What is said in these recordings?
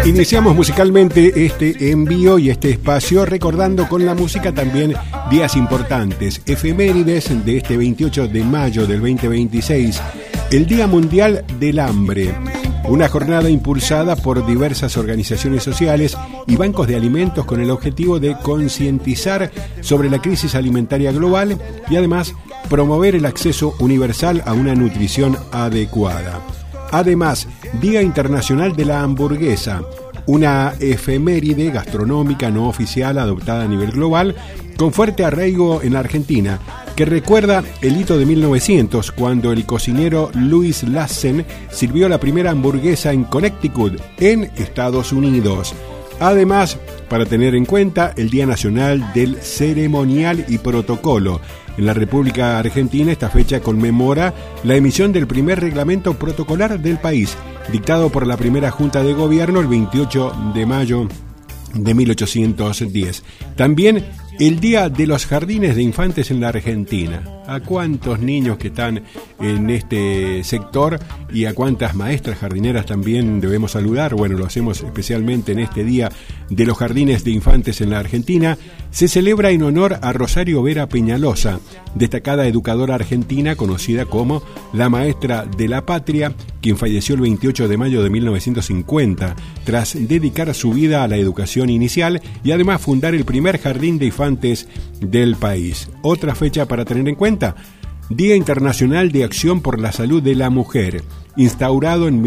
Iniciamos musicalmente este envío y este espacio recordando con la música también días importantes, efemérides de este 28 de mayo del 2026, el Día Mundial del Hambre, una jornada impulsada por diversas organizaciones sociales y bancos de alimentos con el objetivo de concientizar sobre la crisis alimentaria global y además promover el acceso universal a una nutrición adecuada. Además, Día Internacional de la Hamburguesa, una efeméride gastronómica no oficial adoptada a nivel global con fuerte arraigo en la Argentina, que recuerda el hito de 1900 cuando el cocinero Louis Lassen sirvió la primera hamburguesa en Connecticut, en Estados Unidos. Además, para tener en cuenta el Día Nacional del Ceremonial y Protocolo. En la República Argentina esta fecha conmemora la emisión del primer reglamento protocolar del país, dictado por la primera Junta de Gobierno el 28 de mayo de 1810. También el Día de los Jardines de Infantes en la Argentina. A cuántos niños que están en este sector y a cuántas maestras jardineras también debemos saludar. Bueno, lo hacemos especialmente en este Día de los Jardines de Infantes en la Argentina. Se celebra en honor a Rosario Vera Peñalosa, destacada educadora argentina conocida como la Maestra de la Patria, quien falleció el 28 de mayo de 1950, tras dedicar su vida a la educación inicial y además fundar el primer jardín de infantes del país. Otra fecha para tener en cuenta: Día Internacional de Acción por la Salud de la Mujer, instaurado en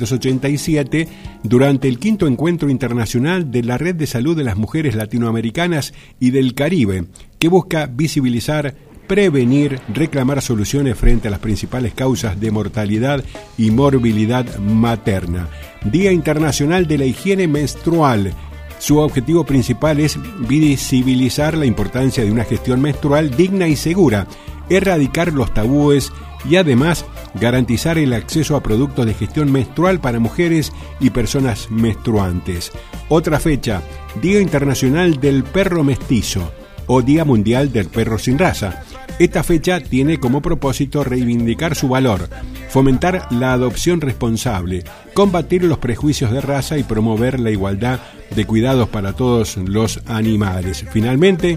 1987 durante el quinto encuentro internacional de la Red de Salud de las Mujeres Latinoamericanas y del Caribe, que busca visibilizar, prevenir, reclamar soluciones frente a las principales causas de mortalidad y morbilidad materna. Día Internacional de la Higiene Menstrual. Su objetivo principal es visibilizar la importancia de una gestión menstrual digna y segura, erradicar los tabúes y además garantizar el acceso a productos de gestión menstrual para mujeres y personas menstruantes. Otra fecha: Día Internacional del Perro Mestizo o Día Mundial del Perro Sin Raza. Esta fecha tiene como propósito reivindicar su valor, fomentar la adopción responsable, combatir los prejuicios de raza y promover la igualdad de cuidados para todos los animales. Finalmente,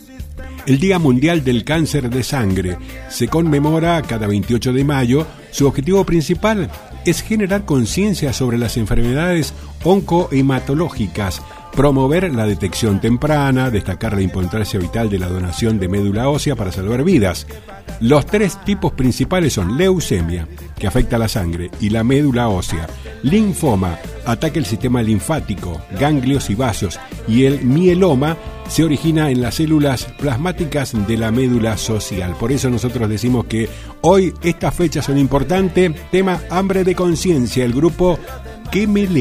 el Día Mundial del Cáncer de Sangre se conmemora cada 28 de mayo. Su objetivo principal es generar conciencia sobre las enfermedades oncohematológicas, promover la detección temprana, destacar la importancia vital de la donación de médula ósea para salvar vidas. Los tres tipos principales son leucemia, que afecta a la sangre, y la médula ósea; linfoma, ataca el sistema linfático, ganglios y vasos; y el mieloma se origina en las células plasmáticas de la médula social. Por eso nosotros decimos que hoy estas fechas son importantes. Tema hambre de conciencia, el grupo Kimili.